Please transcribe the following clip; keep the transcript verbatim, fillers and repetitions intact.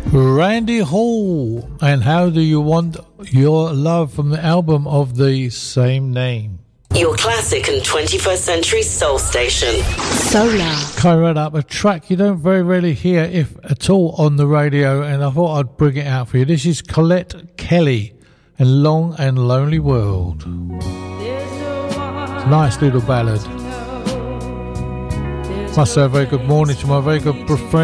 Randy Hall, and How Do You Want Your Love, from the album of the same name. Your classic and twenty-first century soul station. Solar. Coming up, a track you don't very rarely hear, if at all, on the radio, and I thought I'd bring it out for you. This is Colette Kelly and Long and Lonely World. It's a nice little ballad. Must say a very good morning to my very good friend